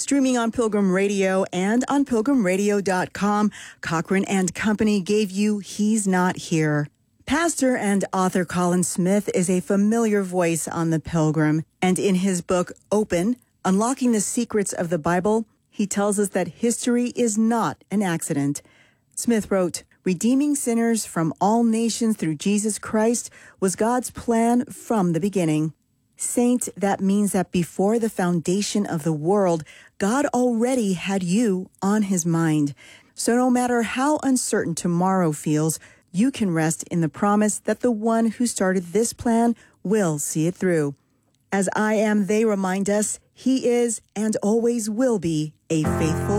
Streaming on Pilgrim Radio and on pilgrimradio.com, Cochran and Company gave you He's Not Here. Pastor and author Colin Smith is a familiar voice on the Pilgrim, and in his book, Open, Unlocking the Secrets of the Bible, he tells us that history is not an accident. Smith wrote, "Redeeming sinners from all nations through Jesus Christ was God's plan from the beginning. Saint, that means that before the foundation of the world, God already had you on his mind. So no matter how uncertain tomorrow feels, you can rest in the promise that the one who started this plan will see it through. As I am, they remind us, he is and always will be a faithful